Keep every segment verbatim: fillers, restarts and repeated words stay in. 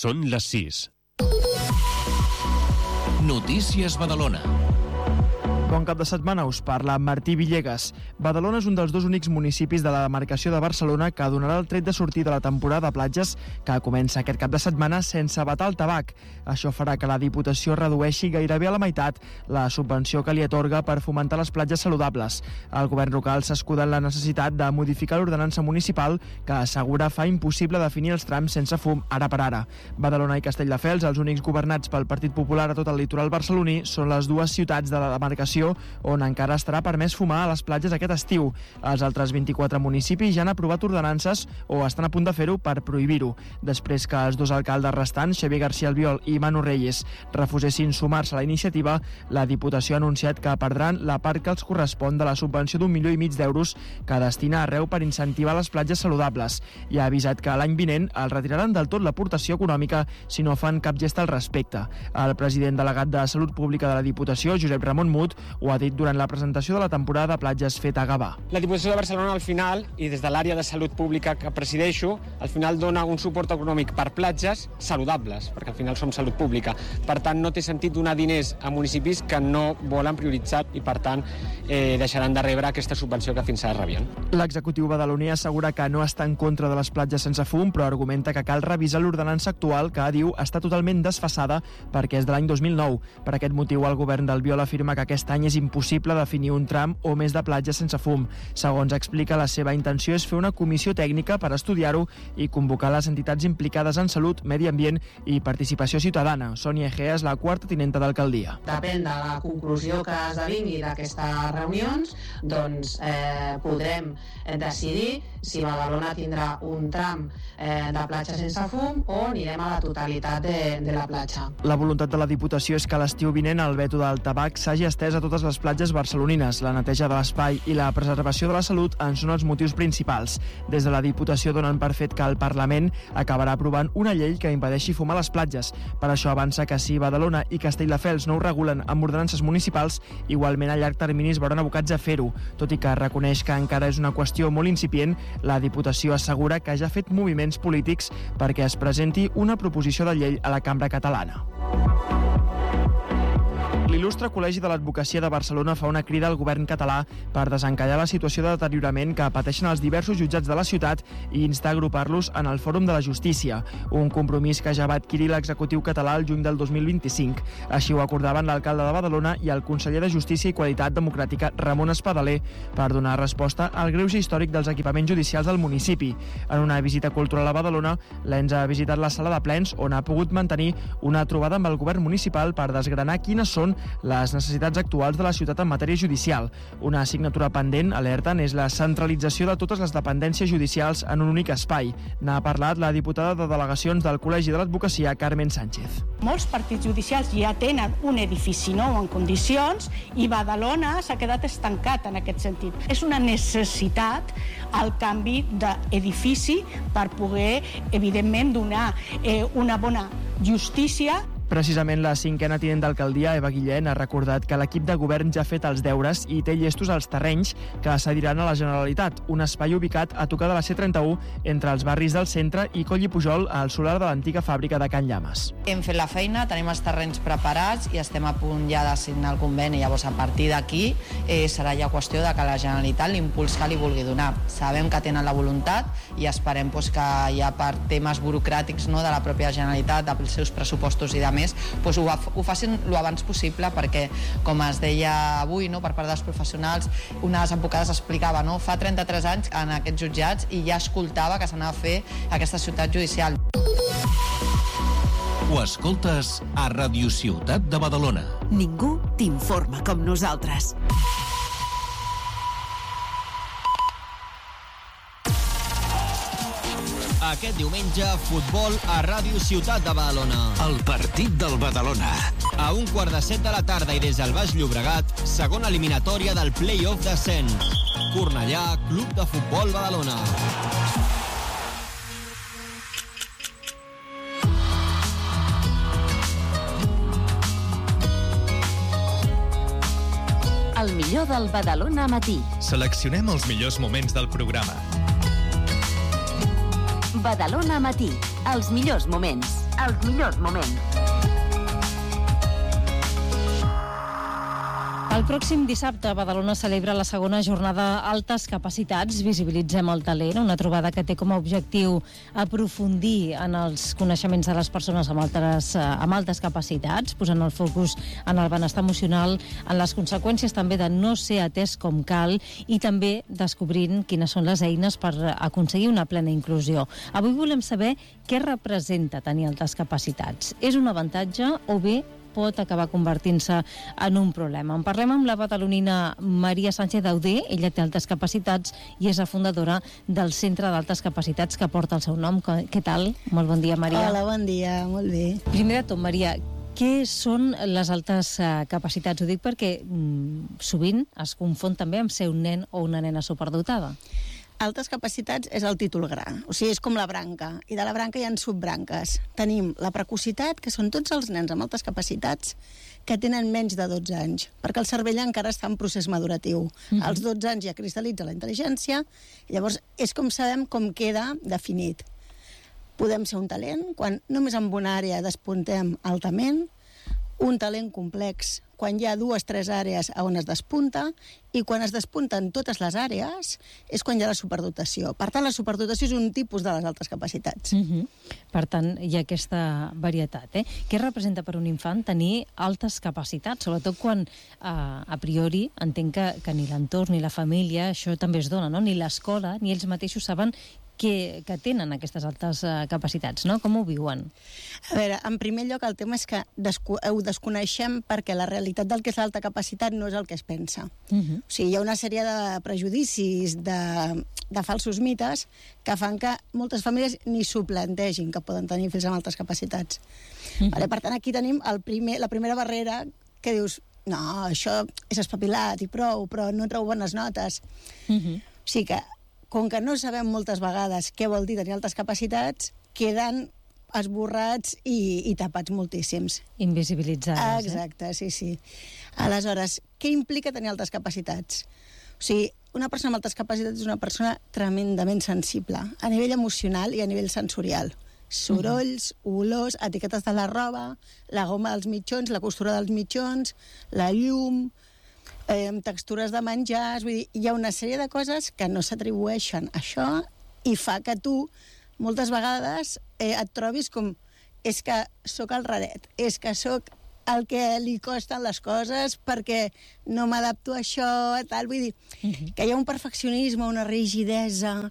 Són les sis. Notícies Badalona. Bon cap de setmana, us parla Martí Villegas. Badalona és un dels dos únics municipis de la demarcació de Barcelona que donarà el tret de sortir de la temporada de platges que comença aquest cap de setmana sense vetar el tabac. Això farà que la Diputació redueixi gairebé a la meitat la subvenció que li atorga per fomentar les platges saludables. El govern local s'escuda en la necessitat de modificar l'ordenança municipal que assegura fa impossible definir els trams sense fum ara per ara. Badalona i Castelldefels, els únics governats pel Partit Popular a tot el litoral barceloní, són les dues ciutats de la demarcació on encara estarà permès fumar a les platges aquest estiu. Els altres vint-i-quatre municipis ja han aprovat ordenances o estan a punt de fer-ho per prohibir-ho. Després que els dos alcaldes restants, Xavier García Albiol i Manu Reyes, refusessin sumar-se a la iniciativa, la Diputació ha anunciat que perdran la part que els correspon de la subvenció d'un milió i mig d'euros que destina arreu per incentivar les platges saludables. I ha avisat que l'any vinent el retiraran del tot l'aportació econòmica si no fan cap gest al respecte. El president delegat de Salut Pública de la Diputació, Josep Ramon Mut, ho ha dit durant la presentació de la temporada de platges feta a Gavà. La Diputació de Barcelona al final, i des de l'àrea de salut pública que presideixo, al final dona un suport econòmic per platges saludables, perquè al final som salut pública. Per tant, no té sentit donar diners a municipis que no volen prioritzar i, per tant, eh, deixaran de rebre aquesta subvenció que fins ara rebien. L'executiu badaloní assegura que no està en contra de les platges sense fum, però argumenta que cal revisar l'ordenança actual que, diu, està totalment desfasada perquè és de l'any dos mil nou. Per aquest motiu, el govern d'Albiol afirma que aquest any és impossible definir un tram o més de platges sense fum. Segons explica, la seva intenció és fer una comissió tècnica per estudiar-ho i convocar les entitats implicades en salut, medi ambient i participació ciutadana. Sònia Egea és la quarta tinenta d'alcaldia. Depèn de la conclusió que esdevingui d'aquestes reunions, doncs eh, podrem decidir si Badalona tindrà un tram eh, de platja sense fum o anirem a la totalitat de, de la platja. La voluntat de la Diputació és que l'estiu vinent el veto del tabac s'hagi estès a totes les platges barcelonines. La neteja de l'espai i la preservació de la salut en són els motius principals. Des de la Diputació donen per fet que el Parlament acabarà aprovant una llei que impedeixi fumar a les platges. Per això avança que si Badalona i Castelldefels no ho regulen amb ordenances municipals, igualment a llarg termini es veuran abocats a fer-ho. Tot i que reconeix que encara és una qüestió molt incipient, la Diputació assegura que ja ha fet moviments polítics perquè es presenti una proposició de llei a la Cambra Catalana. L'il·lustre Col·legi de l'Advocacia de Barcelona fa una crida al govern català per desencallar la situació de deteriorament que pateixen els diversos jutjats de la ciutat i instar a agrupar-los en el Fòrum de la Justícia, un compromís que ja va adquirir l'executiu català el juny del dos mil vint-i-cinc. Així ho acordaven l'alcalde de Badalona i el conseller de Justícia i Qualitat Democràtica, Ramon Espadaler, per donar resposta al greuge històric dels equipaments judicials del municipi. En una visita cultural a Badalona, l'Ens ha visitat la sala de plens on ha pogut mantenir una trobada amb el govern municipal per desgranar quines són les necessitats actuals de la ciutat en matèria judicial. Una assignatura pendent, alerten, és la centralització de totes les dependències judicials en un únic espai. N'ha parlat la diputada de delegacions del Col·legi de l'Advocacia, Carmen Sánchez. Molts partits judicials ja tenen un edifici nou en condicions i Badalona s'ha quedat estancat en aquest sentit. És una necessitat el canvi d'edifici per poder, evidentment, donar eh, una bona justícia. Precisament la cinquena tinent d'alcaldia, Eva Guillén, ha recordat que l'equip de govern ja ha fet els deures i té llestos els terrenys que cediran a la Generalitat, un espai ubicat a tocar de la C trenta-u entre els barris del centre i Coll i Pujol, al solar de l'antiga fàbrica de Can Llames. Hem fet la feina, tenim els terrenys preparats i estem a punt ja de signar el conveni. Llavors, a partir d'aquí eh, serà ja qüestió de que la Generalitat l'impuls que li vulgui donar. Sabem que tenen la voluntat i esperem pues, que ja per temes burocràtics, no, de la pròpia Generalitat, dels seus pressupostos i de més, pues ho, ho facin lo abans possible perquè, com es deia avui, no, per part dels professionals, una de les advocades explicava, no, fa trenta-tres anys en aquests jutjats i ja escoltava que s'anava a fer aquesta ciutat judicial. Ho escoltes a Ràdio Ciutat de Badalona. Ningú t'informa com nosaltres. Aquest diumenge, futbol a Ràdio Ciutat de Badalona. El partit del Badalona. A un quart de set de la tarda i des del Baix Llobregat, segona eliminatòria del play-off d'ascens. Cornellà, Club de Futbol Badalona. El millor del Badalona matí. Seleccionem els millors moments del programa. Badalona matí. Els millors moments. els millors moments. El pròxim dissabte, Badalona celebra la segona jornada Altes Capacitats, Visibilitzem el Talent, una trobada que té com a objectiu aprofundir en els coneixements de les persones amb altes, amb altes capacitats, posant el focus en el benestar emocional, en les conseqüències també de no ser atès com cal i també descobrint quines són les eines per aconseguir una plena inclusió. Avui volem saber què representa tenir altes capacitats. És un avantatge o bé pot acabar convertint-se en un problema. En parlem amb la badalonina Maria Sánchez Dauder. Ella té altes capacitats i és la fundadora del Centre d'Altes Capacitats que porta el seu nom. Què tal? Molt bon dia, Maria. Hola, bon dia, molt bé. Primer de tot, Maria, què són les altes capacitats? Ho dic perquè mm, sovint es confon també amb ser un nen o una nena superdotada. Altes capacitats és el títol gran, o sigui, és com la branca, i de la branca hi ha subbranques. Tenim la precocitat, que són tots els nens amb altes capacitats que tenen menys de dotze anys, perquè el cervell encara està en procés maduratiu. Mm-hmm. Als dotze anys ja cristal·litza la intel·ligència, i llavors és com sabem com queda definit. Podem ser un talent quan només en una àrea despuntem altament, un talent complex quan hi ha dues o tres àrees on es despunta, i quan es despunten totes les àrees és quan hi ha la superdotació. Per tant, la superdotació és un tipus de les altes capacitats. Uh-huh. Per tant, hi ha aquesta varietat. Eh? Què representa per un infant tenir altes capacitats? Sobretot quan, eh, a priori, entenc que, que ni l'entorn ni la família això també es dona, no? Ni l'escola ni ells mateixos saben que, que tenen aquestes altes uh, capacitats, no? Com ho viuen? A veure, en primer lloc, el tema és que desco ho desconeixem perquè la realitat del que és l'alta capacitat no és el que es pensa. Uh-huh. O sigui, hi ha una sèrie de prejudicis, de, de falsos mites, que fan que moltes famílies ni s'ho plantegin que poden tenir fills amb altes capacitats. Uh-huh. Vale? Per tant, aquí tenim el primer, la primera barrera que dius, no, això és espavilat i prou, però no trobo bones notes. Uh-huh. O sigui que com que no sabem moltes vegades què vol dir tenir altes capacitats, queden esborrats i, i tapats moltíssims. Invisibilitzades. Exacte, eh? sí, sí. Aleshores, què implica tenir altes capacitats? O sigui, una persona amb altes capacitats és una persona tremendament sensible, a nivell emocional i a nivell sensorial. Sorolls, uh-huh. olors, etiquetes de la roba, la goma dels mitjons, la costura dels mitjons, la llum, eh, textures de menjars, vull dir, hi ha una sèrie de coses que no s'atribueixen a això i fa que tu moltes vegades eh, et trobis com és que sóc el raret, és que sóc el que li costen les coses perquè no m'adapto a això, tal, vull dir, uh-huh. que hi ha un perfeccionisme, una rigidesa,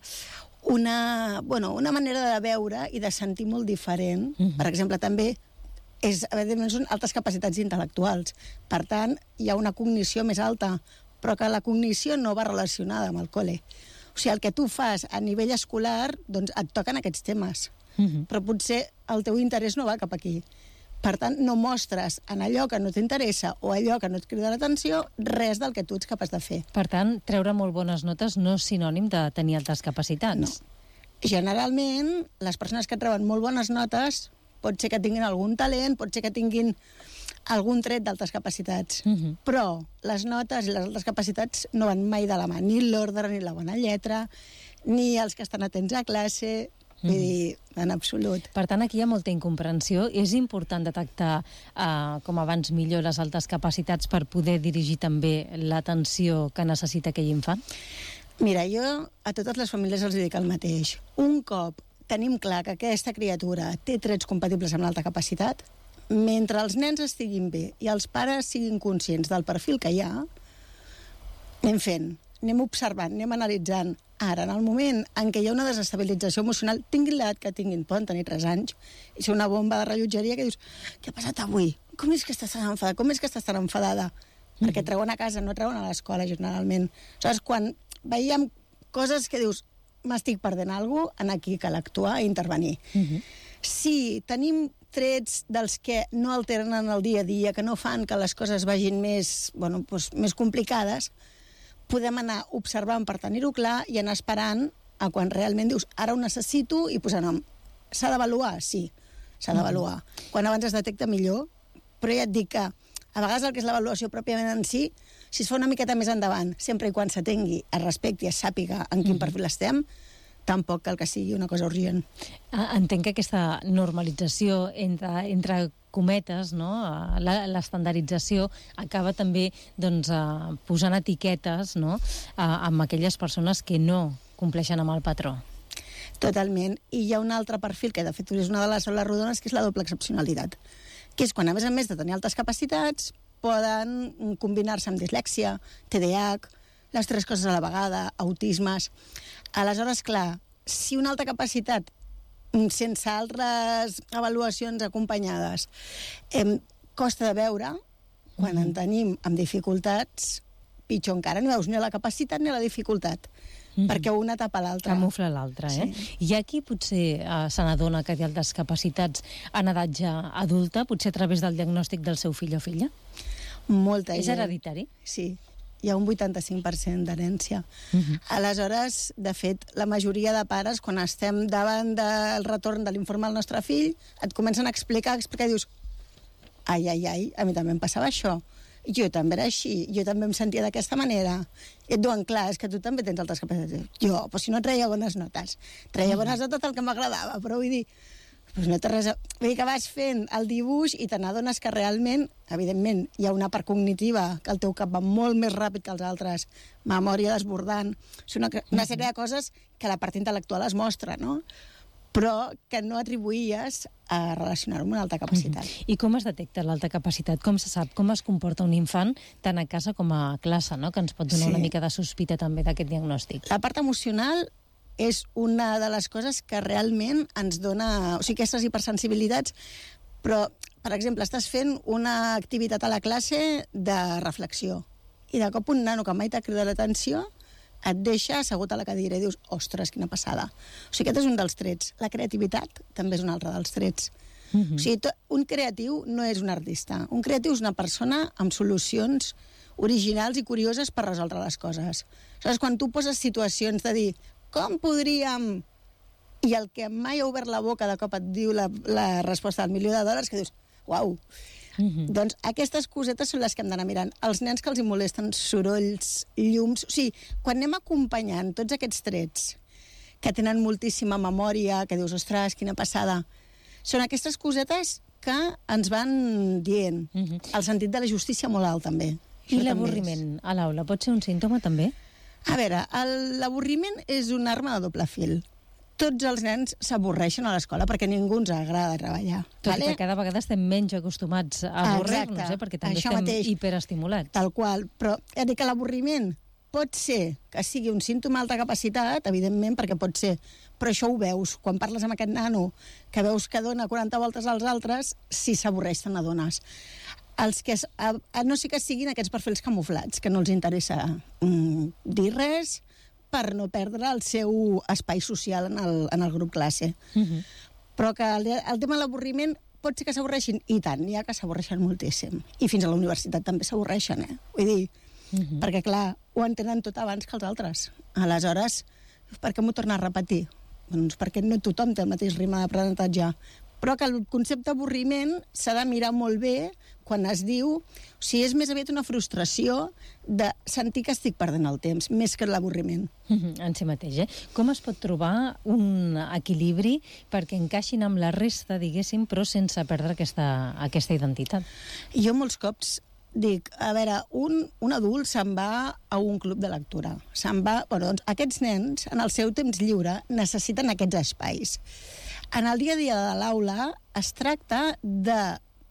una, bueno, una manera de veure i de sentir molt diferent. Uh-huh. Per exemple, també és, evidentment, són altes capacitats intel·lectuals. Per tant, hi ha una cognició més alta, però que la cognició no va relacionada amb el col·le. O sigui, el que tu fas a nivell escolar, doncs et toquen aquests temes. Uh-huh. Però potser el teu interès no va cap aquí. Per tant, no mostres en allò que no t'interessa o allò que no et crida l'atenció res del que tu ets capaç de fer. Per tant, treure molt bones notes no és sinònim de tenir altes capacitats. No. Generalment, les persones que treuen molt bones notes pot ser que tinguin algun talent, pot ser que tinguin algun tret d'altes capacitats. Uh-huh. Però les notes i les altes capacitats no van mai de la mà, ni l'ordre, ni la bona lletra, ni els que estan atents a classe, uh-huh. vull dir, en absolut. Per tant, aquí hi ha molta incomprensió. És important detectar, eh, com abans millor, les altes capacitats per poder dirigir també l'atenció que necessita aquell infant? Mira, jo a totes les famílies els dic el mateix. Un cop tenim clar que aquesta criatura té trets compatibles amb l'alta capacitat, mentre els nens estiguin bé i els pares siguin conscients del perfil que hi ha, anem fent, anem observant, anem analitzant. Ara, en el moment en què hi ha una desestabilització emocional, tinguin l'edat que tinguin, poden tenir tres anys, i ser una bomba de rellotgeria que dius, què ha passat avui? Com és que estàs tan enfadada? Com és que estàs tan enfadada? Mm-hmm. Perquè treuen a casa, no treuen a l'escola, generalment. Aleshores, quan veiem coses que dius, m'estic perdent alguna cosa, en aquí cal actuar i intervenir. Uh-huh. Si tenim trets dels que no alteren en el dia a dia, que no fan que les coses vagin més, bueno, doncs, més complicades, podem anar observant per tenir-ho clar i anar esperant a quan realment dius, ara ho necessito i posar nom. S'ha d'avaluar? Sí, s'ha d'avaluar. Uh-huh. Quan abans es detecta millor, però ja et dic que a vegades el que és l'avaluació pròpiament en si, si es fa una miqueta més endavant, sempre i quan s'atengui, es respecti, es sàpiga en quin perfil estem, tampoc cal que sigui una cosa urgent. Entenc que aquesta normalització entre, entre cometes, no? L'estandardització acaba també doncs, posant etiquetes, no? Amb aquelles persones que no compleixen amb el patró. Totalment. I hi ha un altre perfil, que de fet és una de les taules rodones, que és la doble excepcionalitat, que és quan, a més a més de tenir altes capacitats, poden combinar-se amb dislèxia, T D A H, les tres coses a la vegada, autismes. Aleshores, clar, si una alta capacitat, sense altres avaluacions acompanyades, eh, costa de veure, quan en tenim amb dificultats, pitjor encara, no veus ni la capacitat ni la dificultat, mm-hmm. perquè una tapa l'altra. Camufla l'altra, eh? Sí. I aquí potser eh, se n'adona que hi ha altres capacitats en edat ja adulta, potser a través del diagnòstic del seu fill o filla? Molta És gent. hereditari? Sí. Hi ha un vuitanta-cinc per cent d'herència. Uh-huh. Aleshores, de fet, la majoria de pares, quan estem davant del retorn de l'informe al nostre fill, et comencen a explicar, explicar i dius, ai, ai, ai, a mi també em passava això. Jo també era així, jo també em sentia d'aquesta manera. I et diuen, clar, és que tu també tens altres capacitats. Jo, però si no treia bones notes. Treia bones notes el que m'agradava, però vull dir, doncs no té res a... Vull dir que vas fent el dibuix i te n'adones que realment, evidentment, hi ha una part cognitiva, que el teu cap va molt més ràpid que els altres, memòria desbordant, és una, una sèrie de coses que la part intel·lectual es mostra, no? Però que no atribuïes a relacionar-ho amb una alta capacitat. Mm-hmm. I com es detecta l'alta capacitat? Com se sap? Com es comporta un infant tant a casa com a classe, no? Que ens pot donar sí. una mica de sospita també d'aquest diagnòstic. La part emocional és una de les coses que realment ens dona... O sigui, aquestes hipersensibilitats, però, per exemple, estàs fent una activitat a la classe de reflexió i de cop un nano que mai t'ha cridat l'atenció et deixa assegut a la cadira i dius, ostres, quina passada. O sigui, aquest és un dels trets. La creativitat també és un altre dels trets. Uh-huh. O sigui, tot, un creatiu no és un artista. Un creatiu és una persona amb solucions originals i curioses per resoldre les coses. Aleshores, quan tu poses situacions de dir com podríem... I el que mai ha obert la boca de cop et diu la, la resposta del milió de dòlars, que dius, uau, mm-hmm. doncs aquestes cosetes són les que hem d'anar mirant. Els nens que els hi molesten sorolls, llums... O sigui, quan anem acompanyant tots aquests trets que tenen moltíssima memòria, que dius, ostres, quina passada, són aquestes cosetes que ens van dient. Mm-hmm. El sentit de la justícia molt alt, també. I l'avorriment a l'aula pot ser un símptoma, també? A veure, l'avorriment és una arma de doble fil. Tots els nens s'avorreixen a l'escola perquè ningú ens agrada treballar. Tot vale? i que cada vegada estem menys acostumats a avorrir-nos, eh? Perquè també Això estem mateix, hiperestimulats. Tal qual, però he dit que l'avorriment pot ser que sigui un símptoma d'alta capacitat, evidentment, perquè pot ser, però això ho veus. Quan parles amb aquest nano que veus que dona quaranta voltes als altres, si s'avorreix te n'adones. Els que, a, a no sé que siguin aquests perfils camuflats, que no els interessa mm, dir res per no perdre el seu espai social en el, en el grup classe. Uh-huh. Però que el, el tema de l'avorriment pot ser que s'avorreixin, i tant, n'hi ha que s'avorreixen moltíssim. I fins a la universitat també s'avorreixen, eh? Vull dir, uh-huh. perquè clar, ho entenen tot abans que els altres. Aleshores, per què m'ho torna a repetir? Doncs perquè no tothom té el mateix ritme d'aprenentatge. Però que el concepte d'avorriment s'ha de mirar molt bé quan es diu... O sigui, és més aviat una frustració de sentir que estic perdent el temps, més que l'avorriment. Mm-hmm, en si mateix, eh? Com es pot trobar un equilibri perquè encaixin amb la resta, diguéssim, però sense perdre aquesta, aquesta identitat? Jo molts cops dic, a veure, un, un adult se'n va a un club de lectura. Se'n va... Bueno, doncs aquests nens, en el seu temps lliure, necessiten aquests espais. En el dia a dia de l'aula es tracta de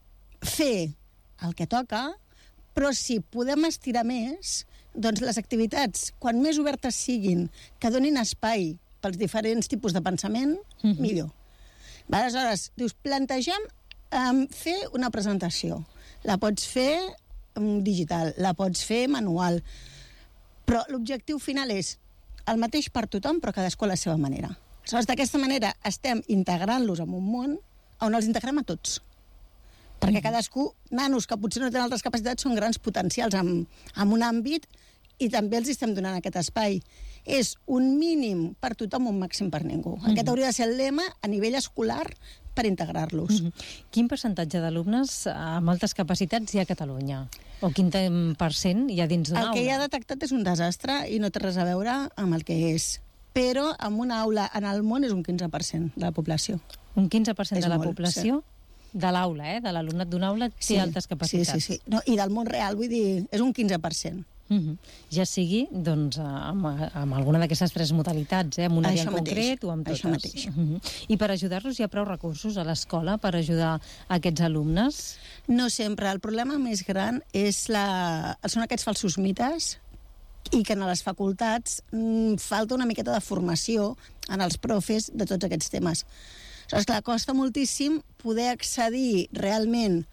fer el que toca, però si podem estirar més, doncs les activitats, quan més obertes siguin, que donin espai pels diferents tipus de pensament, mm-hmm. millor. Aleshores, dius, plantegem um, fer una presentació. La pots fer um, digital, la pots fer manual, però l'objectiu final és el mateix per tothom, però cadascú a la seva manera. Aleshores, d'aquesta manera estem integrant-los en un món on els integrem a tots. Perquè cadascú, nanos que potser no tenen altres capacitats, són grans potencials en, en un àmbit i també els estem donant aquest espai. És un mínim per tothom, un màxim per ningú. Mm-hmm. Aquest hauria de ser el lema a nivell escolar per integrar-los. Mm-hmm. Quin percentatge d'alumnes amb altes capacitats hi ha a Catalunya? O quin per cent hi ha dins d'una aula? El que hi ha detectat és un desastre i no té res a veure amb el que és. però en una aula en el món és un quinze per cent de la població. Un quinze per cent És de la molt, població de l'aula, eh? De l'alumnat d'una aula té Sí, altes capacitats. Sí, sí, sí. No, i del món real, vull dir, és un quinze per cent. Uh-huh. Ja sigui doncs, amb, amb alguna d'aquestes tres modalitats, eh? Amb una àrea en concret o amb totes. Això mateix. Uh-huh. I per ajudar-los hi ha prou recursos a l'escola per ajudar aquests alumnes? No sempre. El problema més gran és la... són aquests falsos mites i que en les facultats mm, falta una miqueta de formació en els profes de tots aquests temes. Aleshores, clar, costa moltíssim poder accedir realment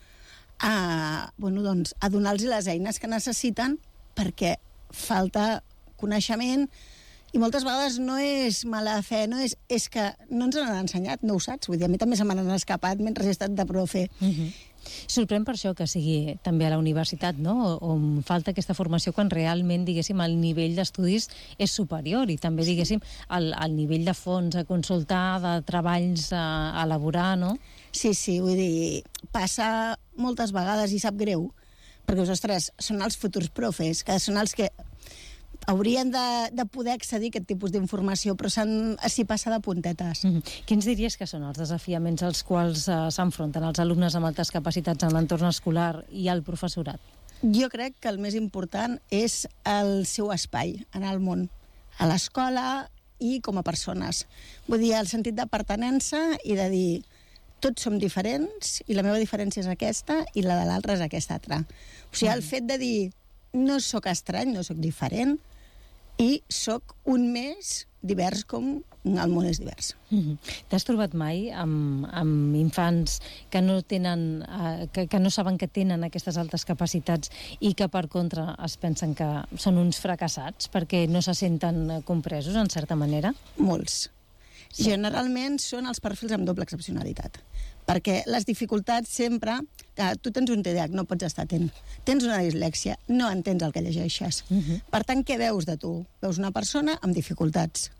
a, bueno, doncs, a donar-los les eines que necessiten, perquè falta coneixement i moltes vegades no és mala fe, no és, és que no ens han ensenyat, no ho saps. Vull dir, a mi també se m'han escapat mentre he estat de profe. Uh-huh. Sorprèn per això que sigui també a la universitat, no? On falta aquesta formació quan realment, diguéssim, el nivell d'estudis és superior i també, diguéssim, el, el nivell de fons a consultar, de treballs a, a elaborar, no? Sí, sí, vull dir, passa moltes vegades i sap greu, perquè, ostres, són els futurs profes, que són els que haurien de, de poder accedir a aquest tipus d'informació, però s'hi passa de puntetes. Mm-hmm. Quins diries que són els desafiaments als quals uh, s'enfronten els alumnes amb altes capacitats en l'entorn escolar i el professorat? Jo crec que el més important és el seu espai en el món, a l'escola i com a persones. Vull dir, el sentit de pertinença i de dir tots som diferents i la meva diferència és aquesta i la de l'altra és aquesta altra. O sigui, el fet de dir no sóc estrany, no sóc diferent i sóc un més divers com el món és divers. Mm-hmm. T'has trobat mai amb, amb infants que no tenen, eh, que, que no saben que tenen aquestes altes capacitats i que per contra es pensen que són uns fracassats perquè no se senten compresos en certa manera? Molts. Sí. Generalment són els perfils amb doble excepcionalitat. Perquè les dificultats sempre... Ah, tu tens un T D A H, no pots estar atent. Tens una dislèxia, no entens el que llegeixes. Uh-huh. Per tant, què veus de tu? Veus una persona amb dificultats.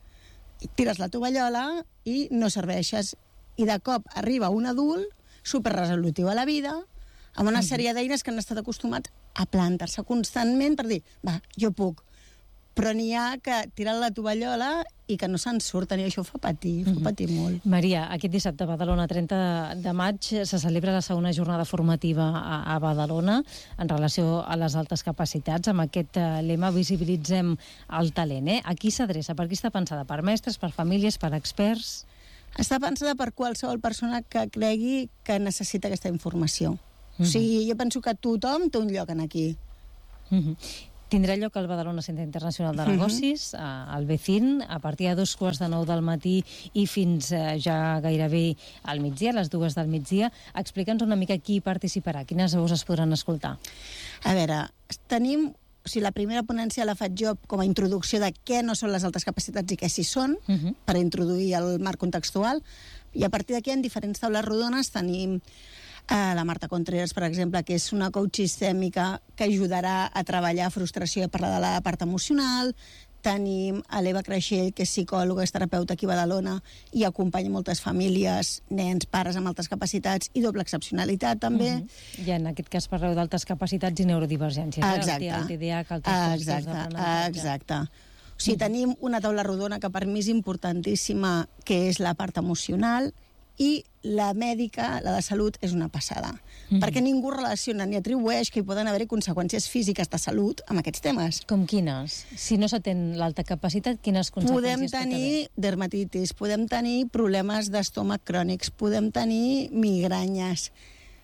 Tires la tovallola i no serveixes. I de cop arriba un adult superresolutiu a la vida, amb una uh-huh. sèrie d'eines que han estat acostumats a plantar-se constantment per dir, va, jo puc. Però n'hi ha que tiren la tovallola i que no se'n surten, i això fa patir, fa patir molt. Maria, aquest dissabte a Badalona, trenta de maig, se celebra la segona jornada formativa a, a Badalona en relació a les altes capacitats. Amb aquest uh, lema visibilitzem el talent. Eh? A qui s'adreça? Per qui està pensada? Per mestres, per famílies, per experts? Està pensada per qualsevol persona que cregui que necessita aquesta informació. Uh-huh. O sigui, jo penso que tothom té un lloc en aquí. Uh-huh. Tindrà lloc al Badalona Centre Internacional de Negocis, uh-huh. al B C I N, a partir de dos quarts de nou del matí i fins uh, ja gairebé al migdia, a les dues del migdia. Explica'ns una mica qui participarà, quines veus es podran escoltar. A veure, tenim... O sigui, la primera ponència la faig jo com a introducció de què no són les altes capacitats i què sí són, uh-huh. per introduir el marc contextual. I a partir d'aquí, en diferents taules rodones, tenim eh, la Marta Contreras, per exemple, que és una coach sistèmica que ajudarà a treballar frustració i a parlar de la part emocional. Tenim a l'Eva Creixell, que és psicòloga, és terapeuta aquí a Badalona i acompanya moltes famílies, nens, pares amb altes capacitats i doble excepcionalitat, també. Uh-huh. I en aquest cas parleu d'altes capacitats i neurodivergències. Exacte. Eh? El T D A H, el trastorn d'aprenentatge. Exacte. O sigui, uh-huh. tenim una taula rodona que per mi és importantíssima, que és la part emocional, i la mèdica, la de salut, és una passada. Mm. Perquè ningú relaciona ni atribueix que hi poden haver conseqüències físiques de salut amb aquests temes. Com quines? Si no s'atén l'alta capacitat, quines conseqüències podem tenir dermatitis, podem tenir problemes d'estómac crònics, podem tenir migranyes,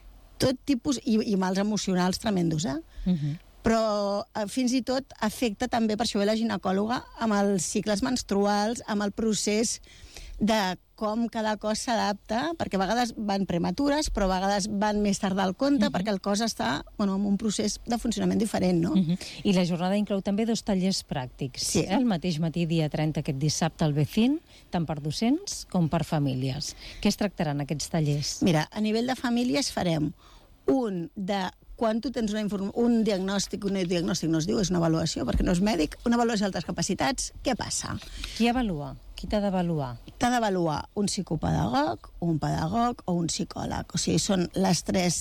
tot tipus, i, i mals emocionals tremendos, eh? Uh-huh. Però eh, fins i tot afecta també, per això ve la ginecòloga, amb els cicles menstruals, amb el procés de com cada cos s'adapta, perquè a vegades van prematures, però a vegades van més tard del compte, uh-huh. perquè el cos està bueno, en un procés de funcionament diferent, no? Uh-huh. I la jornada inclou també dos tallers pràctics. Sí. Eh? El mateix matí, dia trenta, aquest dissabte, al B C I N, tant per docents com per famílies. Què es tractaran aquests tallers? Mira, a nivell de famílies farem un de quan tu tens una inform- un diagnòstic, un diagnòstic no es diu, és una avaluació, perquè no és mèdic, una avaluació d'altres capacitats, què passa? Qui avalua? Qui t'ha d'avaluar? T'ha d'avaluar un psicopedagog, un pedagog o un psicòleg. O sigui, són les tres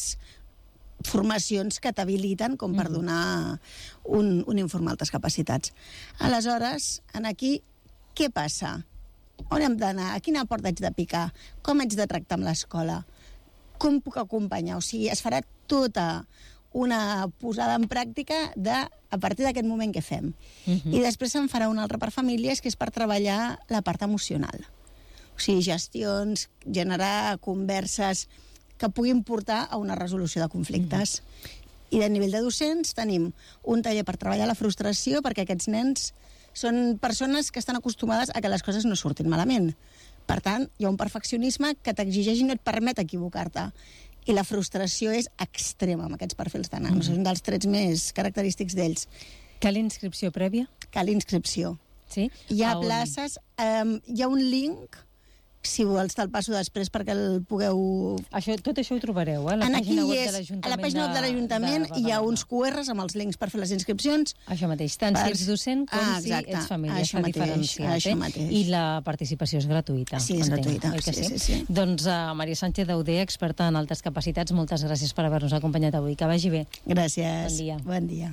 formacions que t'habiliten com per donar un, un informe d'altes capacitats. Aleshores, en aquí què passa? On hem d'anar? A quina porta haig de picar? Com haig de tractar amb l'escola? Com puc acompanyar? O sigui, es farà tota una posada en pràctica de, a partir d'aquest moment que fem. Uh-huh. I després se'n farà una altra per famílies, que és per treballar la part emocional. O sigui, gestions, generar converses que puguin portar a una resolució de conflictes. Uh-huh. I de nivell de docents tenim un taller per treballar la frustració, perquè aquests nens són persones que estan acostumades a que les coses no surtin malament. Per tant, hi ha un perfeccionisme que t'exigeix i no et permet equivocar-te. I la frustració és extrema amb aquests perfils de nanos. Mm. És un dels trets més característics d'ells. Cal inscripció prèvia? Cal inscripció. Sí? Hi ha places, um, hi ha un link, si vols te'l passo després perquè el pugueu... Això, tot això ho trobareu, eh? La Aquí pàgina web és, de l'Ajuntament. A la pàgina web de l'Ajuntament hi ha uns Q Rs amb els links per fer les inscripcions. Això mateix, tant per... si ets docent com ah, si ets família. Això mateix, diferenciat, això eh? mateix. I la participació és gratuïta. Sí, és entenc, gratuïta. Sí, sí, sí? sí, sí. Doncs uh, Maria Sánchez Dauder, experta en altes capacitats, moltes gràcies per haver-nos acompanyat avui. Que vagi bé. Gràcies. Bon dia. Bon dia.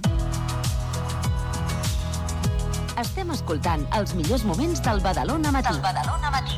Estem escoltant els millors moments del Badalona Matí. Del Badalona Matí.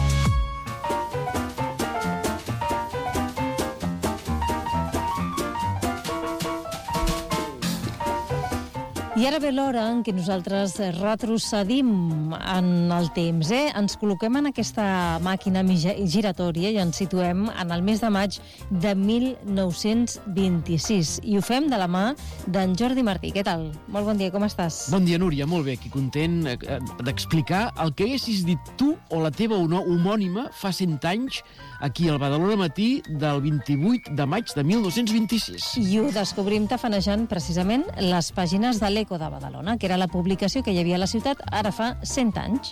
I ara ve l'hora en què nosaltres retrocedim en el temps, eh? Ens col·loquem en aquesta màquina giratòria i ens situem en el mes de maig de mil nou-cents vint-i-sis. I ho fem de la mà d'en Jordi Martí. Què tal? Molt bon dia, com estàs? Bon dia, Núria, molt bé. Aquí content d'explicar el que haguessis dit tu o la teva homònima fa cent anys aquí al Badalona Matí del vint-i-vuit de maig de mil nou-cents vint-i-sis. I ho descobrim tafanejant precisament les pàgines de l'Eco de Badalona, que era la publicació que hi havia a la ciutat ara fa cent anys.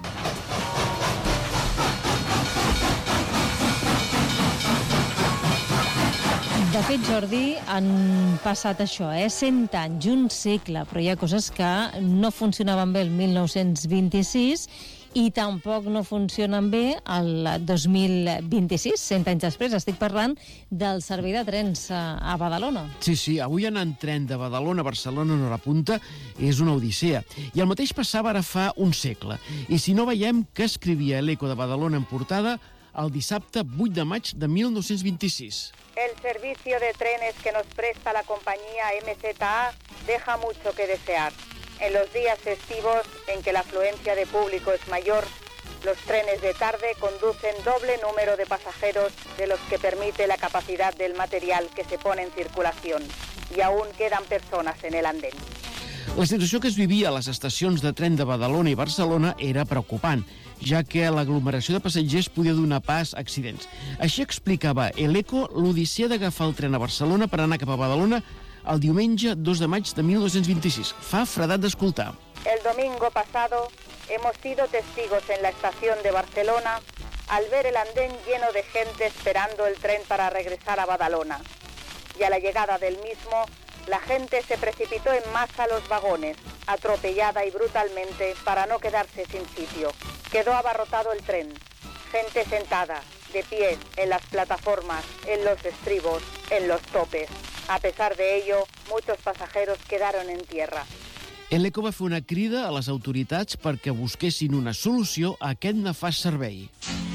De fet, Jordi, han passat això, eh? cent anys, un segle, però hi ha coses que no funcionaven bé el mil nou-cents vint-i-sis i tampoc no funcionen bé el dos mil vint-i-sis, cent anys després. Estic parlant del servei de trens a Badalona. Sí, sí, avui anar en tren de Badalona a Barcelona en hora punta és una odissea. I el mateix passava ara fa un segle. I si no veiem què escrivia l'Eco de Badalona en portada el dissabte vuit de maig de mil nou-cents vint-i-sis. El servicio de trenes que nos presta la compañía M Z A deja mucho que desear. En los días festivos en que la afluencia de público es mayor, los trenes de tarde conducen doble número de pasajeros de los que permite la capacidad del material que se pone en circulación, y aún quedan personas en el andén. La situació que es vivia a les estacions de tren de Badalona i Barcelona era preocupant, ja que l'aglomeració de passatgers podia donar pas a accidents. Així explicava l'Eco l'odissea d'agafar el tren a Barcelona per anar cap a Badalona el diumenge dos de maig de mil nou-cents vint-i-sis. Fa fredat d'escoltar. El domingo pasado hemos sido testigos en la estación de Barcelona al ver el andén lleno de gente esperando el tren para regresar a Badalona. Y a la llegada del mismo, la gente se precipitó en masa a los vagones, atropellada y brutalmente para no quedarse sin sitio. Quedó abarrotado el tren. Gente sentada, de pie, en las plataformas, en los estribos, en los topes. A pesar de ello, muchos pasajeros quedaron en tierra. L'Eco va fer una crida a les autoritats perquè busquessin una solució a aquest nefast servei.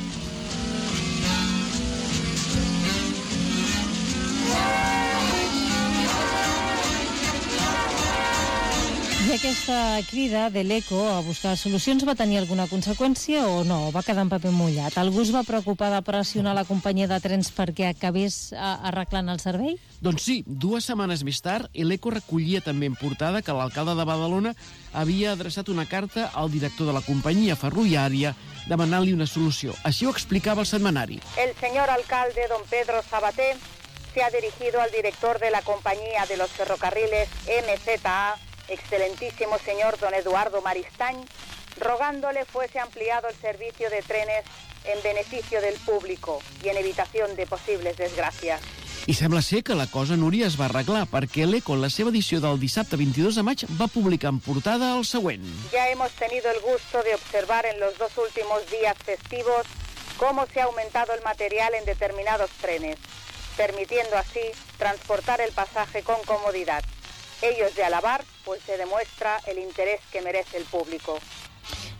I aquesta crida de l'Eco a buscar solucions va tenir alguna conseqüència o no? Va quedar en paper mullat? Algú es va preocupar de pressionar la companyia de trens perquè acabés arreglant el servei? Doncs sí, dues setmanes més tard, l'Eco recollia també en portada que l'alcalde de Badalona havia adreçat una carta al director de la companyia ferroviària demanant-li una solució. Així ho explicava el setmanari. El señor alcalde, don Pedro Sabaté, se ha dirigido al director de la compañía de los ferrocarriles M Z A, excelentísimo señor don Eduardo Maristañ, rogándole fuese ampliado el servicio de trenes en beneficio del público y en evitación de posibles desgracias. I sembla ser que la cosa, Núria, es va arreglar, perquè l'Eco, en la seva edició del dissabte vint-i-dos de maig, va publicar en portada el següent. Ya hemos tenido el gusto de observar en los dos últimos días festivos cómo se ha aumentado el material en determinados trenes, permitiendo así transportar el pasaje con comodidad. Ello es de alabar, pues se demuestra el interés que merece el público.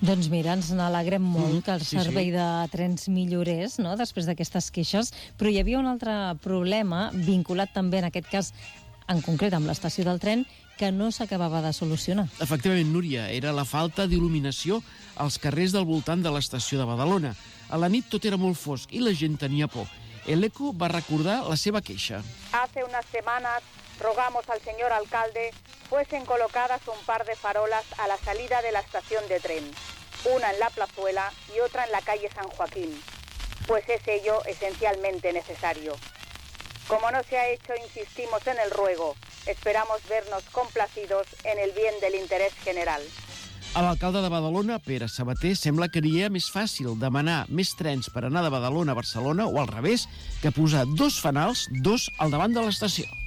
Doncs mira, ens n'alegrem molt Mm, que el sí, servei sí. de trens millorés, no?, després d'aquestes queixes, però hi havia un altre problema vinculat també, en aquest cas, en concret amb l'estació del tren, que no s'acabava de solucionar. Efectivament, Núria, era la falta d'il·luminació als carrers del voltant de l'estació de Badalona. A la nit tot era molt fosc i la gent tenia por. L'Eco va recordar la seva queixa. Hace unas semanas rogamos al señor alcalde fuesen colocadas un par de farolas a la salida de la estación de tren, una en la plazuela y otra en la calle San Joaquín, pues es ello esencialmente necesario. Como no se ha hecho, insistimos en el ruego. Esperamos vernos complacidos en el bien del interés general. A l'alcalde de Badalona, Pere Sabater, sembla que li era més fàcil demanar més trens per anar de Badalona a Barcelona, o al revés, que posar dos fanals, dos al davant de l'estació.